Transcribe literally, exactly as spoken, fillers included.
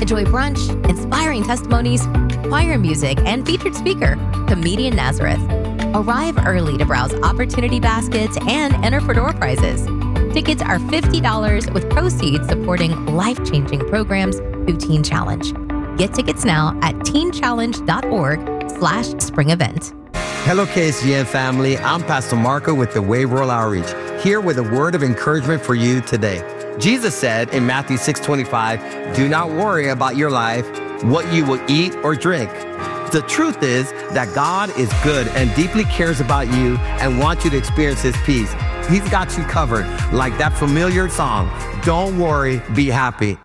Enjoy brunch, inspiring testimonies, choir music, and featured speaker, Comedian Nazareth. Arrive early to browse opportunity baskets and enter for door prizes. Tickets are fifty dollars with proceeds supporting life-changing programs through Teen Challenge. Get tickets now at teenchallenge.org slash spring event. Hello, K S G N family. I'm Pastor Marco with the Wave World Outreach, here with a word of encouragement for you today. Jesus said in Matthew six twenty-five, do not worry about your life, what you will eat or drink. The truth is that God is good and deeply cares about you and wants you to experience his peace. He's got you covered, like that familiar song, Don't Worry, Be Happy.